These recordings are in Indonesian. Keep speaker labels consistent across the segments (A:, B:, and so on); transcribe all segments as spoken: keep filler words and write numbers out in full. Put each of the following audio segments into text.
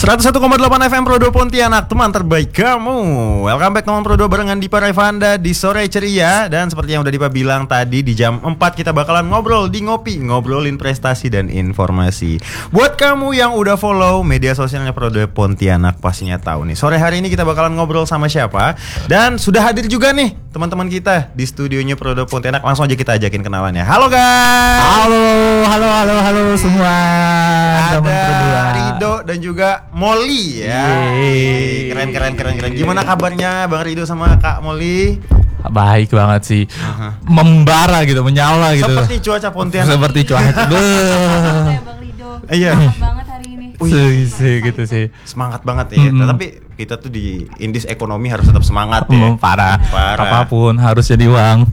A: seratus satu koma delapan F M Pro dua Pontianak, teman terbaik kamu. Welcome back teman Pro dua barengan Dipa Raivanda di Sore Ceria. Dan seperti yang udah Dipa bilang tadi, di jam empat kita bakalan ngobrol di Ngopi, ngobrolin prestasi dan informasi. Buat kamu yang udah follow media sosialnya Pro dua Pontianak pastinya tahu nih, sore hari ini kita bakalan ngobrol sama siapa. Dan sudah hadir juga nih teman-teman kita di studionya Pro dua Pontianak. Langsung aja kita ajakin kenalannya. Halo guys.
B: Halo, halo, halo, halo semua.
A: Ada Rido dan juga Molly ya. Yeay. Keren keren keren keren. Gimana kabarnya Bang Rido sama Kak Molly?
B: Baik banget sih.
A: Uh-huh.
B: Membara gitu, menyala gitu.
A: Seperti cuaca Pontianak.
B: Seperti cuaca.
C: Kayak Bang Rido.
A: Iya.
C: Semangat banget hari ini.
B: Sih, sih gitu sih.
A: Semangat banget ya.
B: Mm-hmm.
A: Tapi kita tuh di indis ekonomi harus tetap semangat ya.
B: Mm, parah.
A: Parah.
B: Apapun harus jadi uang.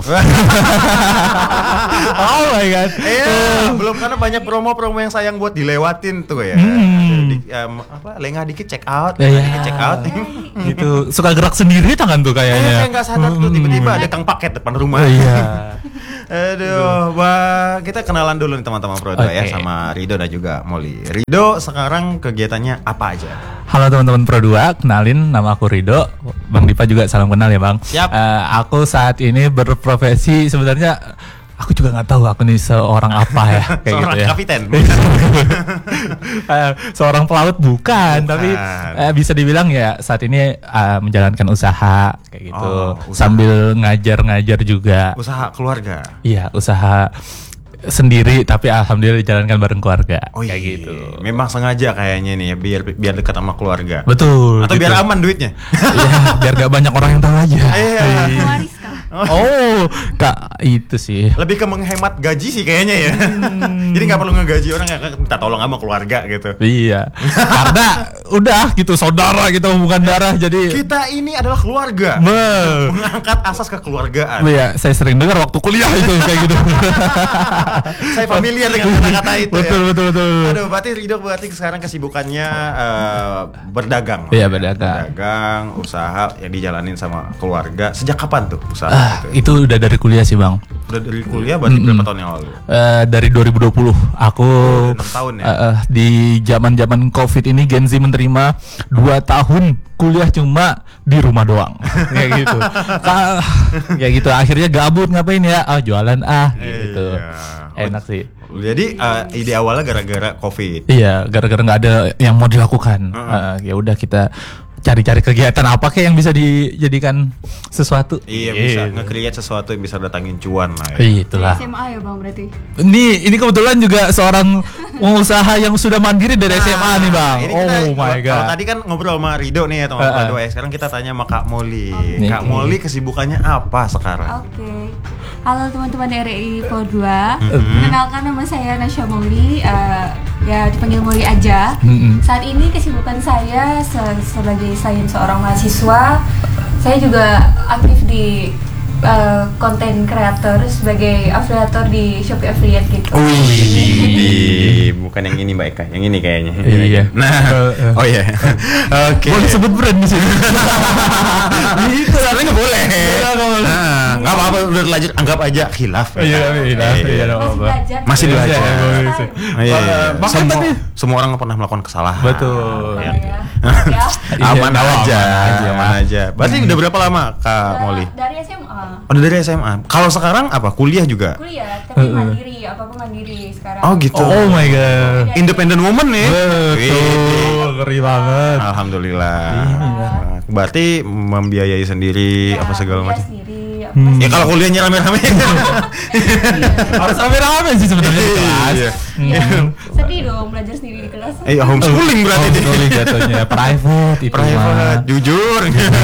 B: Oh my god.
A: Iya, belum karena banyak promo-promo yang sayang buat dilewatin tuh ya.
B: Hmm.
A: Di, um, apa lengah dikit check out,
B: Ya,
A: lengah
B: ya.
A: dikit check out.
B: Gitu, suka gerak sendiri tangan tuh
A: Kayaknya
B: kayaknya.
A: kayak nggak sadar tuh tiba-tiba ada kang paket depan rumah.
B: Oh, iya.
A: Aduh, bah, kita kenalan dulu nih teman-teman Pro dua ya
B: Oke.
A: sama Rido dan juga Molly. Rido sekarang kegiatannya apa aja?
B: Halo teman-teman Pro dua, kenalin nama aku Rido. Bang Dipa juga salam kenal ya Bang.
A: Siap.
B: Eh, aku saat ini berprofesi sebenarnya aku juga nggak tahu aku nih seorang apa ya kayak
A: Seorang
B: gitu ya.
A: kapiten.
B: Eh, seorang pelaut bukan,
A: Bukan.
B: tapi eh, bisa dibilang ya saat ini eh, menjalankan usaha kayak gitu.
A: Oh, usaha.
B: Sambil ngajar-ngajar juga.
A: Usaha keluarga.
B: Iya, usaha sendiri tapi alhamdulillah dijalankan bareng keluarga.
A: Oh iya,
B: kayak gitu.
A: memang sengaja kayaknya nih ya, biar biar dekat sama keluarga.
B: Betul.
A: Atau
B: gitu.
A: biar aman duitnya.
B: Iya, biar gak banyak orang yang tahu aja.
A: Iya.
C: Pewaris kah?
B: Oh, Kak, itu sih.
A: Lebih ke menghemat gaji sih kayaknya ya. Jadi nggak perlu ngegaji orang, nggak minta tolong sama keluarga gitu.
B: Iya. Karena udah gitu saudara gitu bukan darah jadi
A: Kita ini adalah keluarga.
B: Be-
A: Mengangkat asas kekeluargaan.
B: Iya, saya sering dengar waktu kuliah itu kayak gitu.
A: Saya familiar dengan kata-kata itu
B: Betul,
A: ya.
B: betul, betul.
A: Aduh, berarti Rido berarti sekarang kesibukannya eh, berdagang.
B: Iya, berdagang.
A: Berdagang, usaha yang dijalanin sama keluarga. Sejak kapan tuh usaha
B: Ah,
A: itu?
B: itu udah dari kuliah sih, Bang.
A: Udah dari kuliah berarti berapa tahun yang lalu?
B: Eh, dari dua ribu dua puluh aku
A: enam tahun ya?
B: eh, eh, di zaman-zaman Covid ini Gen Z menerima dua tahun kuliah cuma di rumah doang. Kayak gitu. Ah, kayak gitu akhirnya gabut ngapain ya? Ah, jualan ah gitu.
A: Iya.
B: Enak sih.
A: Jadi eh, ide awalnya gara-gara Covid.
B: Iya, gara-gara nggak ada yang mau dilakukan.
A: Uh-uh.
B: Eh, ya udah kita cari-cari kegiatan apa kayak yang bisa dijadikan sesuatu.
A: Iya, bisa
B: Gitu.
A: nge-create sesuatu yang bisa datangin cuan lah ya.
B: Iya, itulah.
C: S M A ya Bang berarti.
B: Ini ini kebetulan juga seorang pengusaha yang sudah mandiri dari S M A nih Bang.
A: Ini
B: Oh
A: kita,
B: my
A: kalau-
B: god.
A: Kalau tadi kan ngobrol sama Rido nih ya teman
B: Uh-uh.
A: Pro dua ya. Sekarang kita tanya sama Kak Molly.
B: Nih.
A: Kak Molly kesibukannya apa sekarang?
C: Oke. Halo teman-teman R I Pro dua.
A: Mhm.
C: Kenalkan nama saya Nasya Molly. eh, ya dipanggil Molly aja.
B: Mm-mm.
C: Saat ini kesibukan saya se- sebagai selain seorang mahasiswa, saya juga aktif di eh, konten creator sebagai afiliator di Shopee Affiliate gitu.
A: Wih, bukan yang ini Mbak Eka, yang ini kayaknya.
B: Iya.
A: Nah,
B: Uh, uh.
A: oh iya. Oke.
B: Boleh sebut brand di sini.
A: Itu sebenarnya nggak boleh. Nah, nggak apa-apa, udah lanjut, anggap aja khilaf. ya.
B: Iya, iya, iya,
A: Iya.
B: nggak
C: Masih
B: apa-apa.
C: belajar.
A: Masih
B: Iya,
A: belajar.
B: iya, boleh sih.
A: Oh, iya, iya.
B: Bahkan
A: Semua,
B: tadi-
A: semua orang pernah melakukan kesalahan.
B: Betul.
C: Ya, ya. Ya.
A: Aman
B: Iya,
A: aja,
B: aman aja.
A: aman aja. Berarti udah berapa lama Kak Molly?
C: Dari S M A.
A: Oh, udah dari S M A. Kalau sekarang apa? Kuliah juga?
C: Kuliah, tapi mandiri, apapun mandiri sekarang.
A: Oh gitu.
B: Oh my god.
A: Independent woman nih.
B: Betul, ngeri banget.
A: Alhamdulillah.
B: Iya.
A: Berarti membiayai sendiri
C: Ya,
A: apa segala
C: kuliah
A: macam.
C: sendiri, apa
B: Hmm.
A: Ya kalau kuliahnya rame-rame.
B: Harus rame-rame sih sebenarnya di kelas.
A: Iya.
C: Ya, sedih dong belajar sendiri di kelas.
A: Eh homeschooling berarti deh.
B: Homeschooling jatuhnya private itu
A: Private,
B: mah.
A: jujur.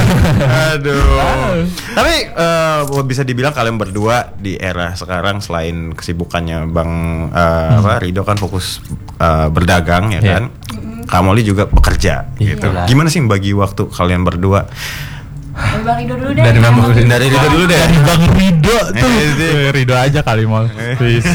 A: Aduh. Tapi eh, bisa dibilang kalian berdua di era sekarang selain kesibukannya Bang eh, apa Rido kan fokus eh, berdagang ya
B: Iya.
A: kan. Kak Molly juga bekerja gitu.
B: Itulah.
A: Gimana sih bagi waktu kalian berdua?
C: Dari Bang Rido dulu deh.
B: Dari Bang
C: Yang mau-
A: Dari Rido dulu deh.
B: Dari Bang Rido tuh.
A: Eh, sih.
B: Eh, Rido aja kali mau. Please.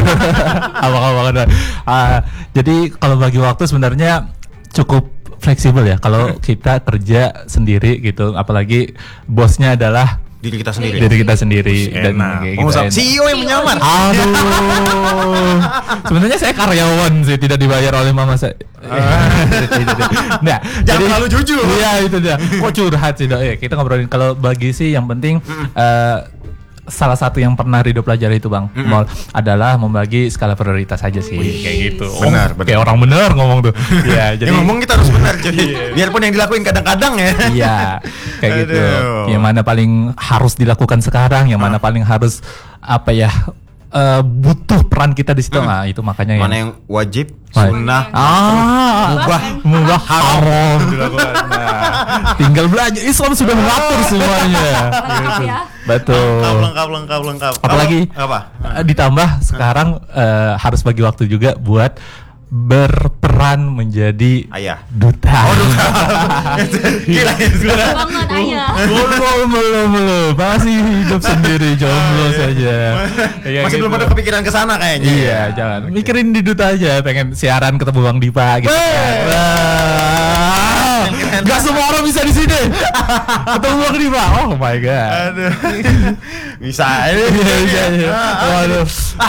B: Apa-apa Ah, jadi kalau bagi waktu sebenarnya cukup fleksibel ya. Kalau kita kerja sendiri gitu, apalagi bosnya adalah
A: diri kita sendiri.
B: Diri kita sendiri dan
A: Enak.
B: kayak
A: Pengusaha
B: gitu
A: C E O yang menyamar.
B: Aduh. Sebenarnya saya karyawan sih, tidak dibayar oleh mama saya. Nah,
A: Jangan terlalu jujur.
B: Iya, itu dia. Kok curhat sih, Dok? Ya, kita ngobrolin kalau bagi sih yang penting eh, salah satu yang pernah Rido pelajari itu Bang, Mol, adalah membagi skala prioritas aja sih.
C: Wih.
B: Kayak gitu.
A: Benar, benar.
B: Kayak orang bener ngomong tuh. Iya, jadi
A: Yang ngomong kita harus benar cuy. Biarpun yang dilakuin kadang-kadang ya.
B: iya, kayak gitu.
A: Aduh.
B: Yang mana paling harus dilakukan sekarang, yang mana paling harus apa ya? eh, butuh peran kita di situ. Nah, itu makanya
A: Mana
B: yang
A: yang wajib,
B: Baik.
A: sunnah,
B: ah,
A: mubah,
B: mubah haram dilakukan. Nah, tinggal belajar. Islam sudah mengatur semuanya.
C: Lengkap ya.
B: Betul.
A: lengkap, lengkap, lengkap, lengkap.
B: Apalagi
A: Kalau- apa?
B: eh, ditambah sekarang eh, harus bagi waktu juga buat berperan menjadi
A: Ayah.
B: duta.
A: Oh, duta. Gila, gila.
C: Banget ayah.
B: belum belum belum masih hidup sendiri jomblo saja. Ya,
A: Masih
B: gitu.
A: belum ada kepikiran ke sana kayaknya.
B: Iya, jangan mikirin di duta aja, pengen siaran ketemu Bang Dipa gitu. kan. Wah. Gak semua orang bisa di sini. Ketemu Bang Dipa. Oh my god.
A: Aduh. Bisa aja.
B: Iya, iya, iya. Waduh.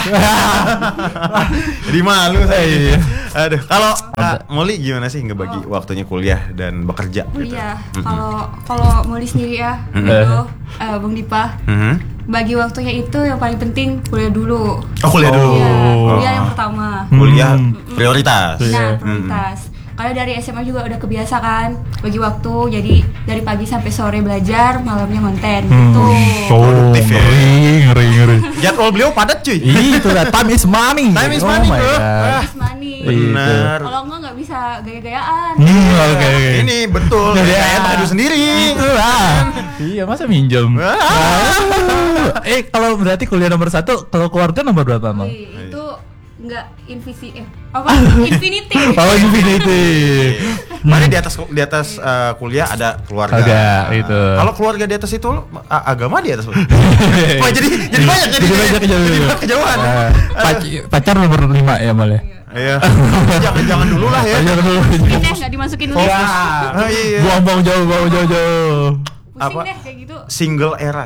A: Jadi malu saya.
B: Iya.
A: Aduh, kalau Kak Molly gimana sih ngebagi waktunya kuliah dan bekerja? gitu?
C: Kuliah. Kalau kalau Molly sendiri ya,
B: Mm-mm.
C: itu eh, Bang Dipa,
A: Mhm.
C: bagi waktunya itu yang paling penting kuliah dulu.
A: Oh, kuliah dulu.
C: Iya,
B: Oh.
C: kuliah yang pertama.
A: Kuliah
B: Hmm.
A: prioritas.
C: Nah,
B: Iya.
C: prioritas. Kalau dari S M A juga udah kebiasa kan bagi waktu, jadi dari pagi sampai sore belajar, malamnya konten gitu.
A: Produktif ya.
B: ngeri, ngeri, ngeri.
A: Jadwal beliau padat cuy.
B: Itu lah, time is money.
A: Time is
B: Oh
A: money,
B: my
A: bro.
B: God.
A: Ah,
C: Terus money.
A: benar.
C: Kalau enggak nggak bisa gaya-gayaan.
B: Hmm, oke, oke.
A: Ini betul.
B: Iya.
A: Saya pakai duit sendiri.
B: Itulah. Iya, masa minjem?
A: Ah.
B: eh, kalau berarti kuliah nomor satu, kalau keluarga nomor berapa, Bang?
C: Wih, itu nggak invisi eh apa infinity.
B: Oh, infinity.
A: Mana di atas di atas eh, kuliah ada keluarga.
B: Agak, itu.
A: Kalau keluarga di atas itu a- agama di atas. Wah, jadi jadi banyak jadi,
B: Jadi banyak kejauhan.
A: jadi banyak kejauhan.
B: Nah, pac- pacar nomor lima ya, Mal ya?
A: Iya. Jangan jangan dulu lah ya.
B: Pacar dulu.
C: Masukin deh, nggak dimasukin list.
A: Ah, iya, iya.
B: Buang-buang jauh, buang jauh jauh.
C: Pusing
A: Apa?
C: deh kayak gitu.
A: Single era.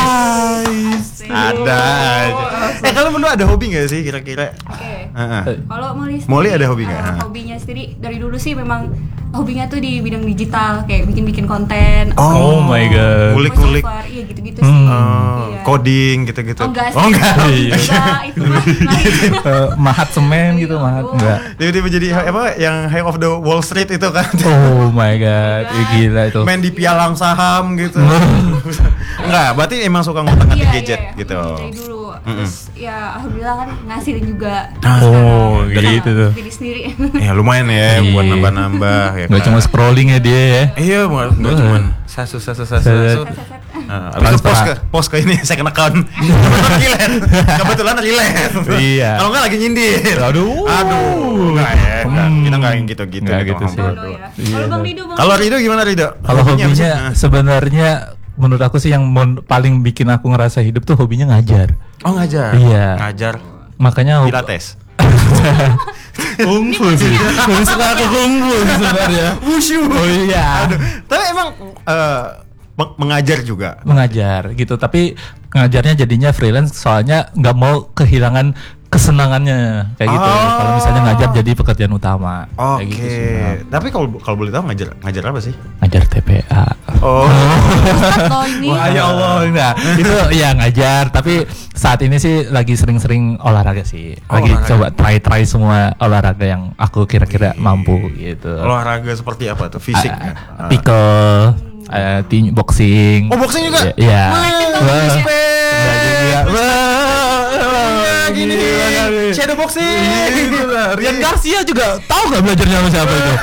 B: Ais.
A: Ada aja. Eh kalau menurut ada hobi nggak sih kira-kira?
C: Oke.
A: Heeh.
C: Kalau Molly sendiri,
A: Molly ada hobi nggak?
C: eh,
A: Hah.
C: hobinya sendiri dari dulu sih memang hobinya tuh di bidang digital, kayak bikin-bikin konten.
B: Oh my God.
A: Kulik-kulik.
C: voiceover, iya gitu-gitu
B: Hmm.
C: sih.
A: Oh,
C: Iya.
A: coding gitu-gitu.
C: Oh enggak sih.
A: Oh enggak.
B: Iya.
C: Enggak, itu mah lain.
B: Eh, mahat semen gitu, mahat
C: Aduh.
B: enggak.
A: Tiba-tiba jadi apa yang High of the Wall Street itu kan.
B: Oh my god, Ih, gila itu.
A: Main di pialang saham gitu. Enggak, berarti emang suka ngotak-ngatik
C: Iya,
A: gadget
C: iya,
A: gitu.
C: dari dulu. Terus ya alhamdulillah kan ngasilin juga.
B: Oh,
C: Bisa
B: gitu tuh.
C: Diri sendiri.
A: Ya lumayan ya
B: Iya.
A: buat nambah-nambah ya.
B: Nggak
A: kan?
B: cuma scrolling ya dia ya.
A: Iya, nggak nggak cuma sasu sasu sasu sasu. Nah, abis itu
B: Transfer.
A: post ke post ke ini second account. Relate. Kebetulan relate.
B: Iya.
A: Kalau nggak lagi nyindir.
B: Aduh.
A: Aduh. Nggak ya. nggak.
B: Hmm.
A: Kita nggak yang gitu-gitu.
B: Nggak
A: gitu,
B: gitu sih.
A: ngobrol.
C: Solo ya.
B: Iya.
C: Kalau Bang Rido, Bang
A: Kalau Rido gimana Rido?
B: Kalau
A: Hobinya apa sih?
B: hobinya sebenarnya menurut aku sih yang mon- paling bikin aku ngerasa hidup tuh hobinya ngajar.
A: Oh ngajar.
B: Iya.
A: Ngajar.
B: Makanya
A: Pilates.
B: kungfu sih. Lebih suka aku kungfu sebenarnya.
A: Wushu.
B: Oh iya.
A: Aduh. Tapi emang eh, meng- mengajar juga.
B: Mengajar gitu, tapi ngajarnya jadinya freelance soalnya nggak mau kehilangan kesenangannya kayak gitu.
A: Oh.
B: Kalau misalnya ngajar jadi pekerjaan utama.
A: Oke.
B: Kayak gitu sih, Bang.
A: Tapi kalau kalau boleh tahu ngajar ngajar apa sih?
B: Ngajar T P A.
A: Oh.
C: Ustadz loh ini.
B: Wah ya Allah, nah, itu ya ngajar. Tapi saat ini sih lagi sering-sering olahraga sih.
A: Oh,
B: Lagi
A: olahraga.
B: coba try-try semua olahraga yang aku kira-kira mampu gitu.
A: Olahraga seperti apa tuh? Fisik.
B: Ah,
A: kan?
B: pickle, eh, tin- boxing.
A: Oh, boxing juga?
B: Ya- Iya.
C: Melek kan,
B: Wah,
A: Respect.
B: enggak juga. Wah,
A: Gini
B: gila kali.
A: shadow boxing.
B: Iya, Rian Garcia juga tahu nggak belajarnya sama siapa itu?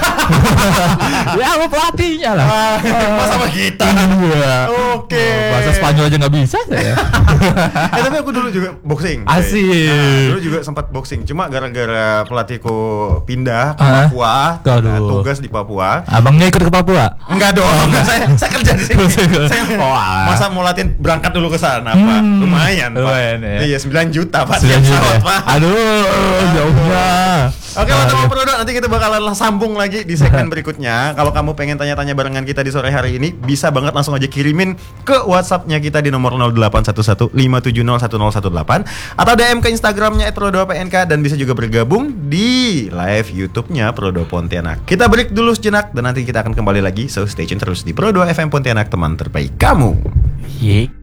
B: Ya sama pelatihnya lah.
A: Pas sama kita.
B: Iya.
A: Oke.
B: Bahasa Spanyol aja nggak bisa saya.
A: Eh tapi aku dulu juga boxing.
B: Asik.
A: Nah, dulu juga sempat boxing. Cuma gara-gara pelatihku pindah ke
B: Hah?
A: Papua,
B: Aduh.
A: nah, tugas di Papua.
B: Abangnya ikut ke Papua?
A: Enggak dong, enggak, saya saya kerja di sini. Saya
B: Oh, alah.
A: masa mau latihan berangkat dulu ke sana, Pak.
B: Hmm.
A: Lumayan, Pak.
B: Lumayan, ya.
A: Iya, sembilan juta, Pak.
B: Sembilan
A: tiap
B: juta
A: pesawat,
B: ya?
A: Pak.
B: Aduh. Aduh, jauhnya.
A: Oke, teman-teman Prodo, nanti kita bakalan sambung lagi di segmen berikutnya. Kalau kamu pengen tanya-tanya barengan kita di sore hari ini, bisa banget langsung aja kirimin ke WhatsApp-nya kita di nomor nol delapan satu satu lima tujuh nol satu nol satu delapan atau D M ke Instagram-nya et prodo p n k, dan bisa juga bergabung di live YouTube-nya Prodo Pontianak. Kita break dulu sejenak dan nanti kita akan kembali lagi. So stay tune terus di Prodo F M Pontianak, teman terbaik kamu.
B: Yek.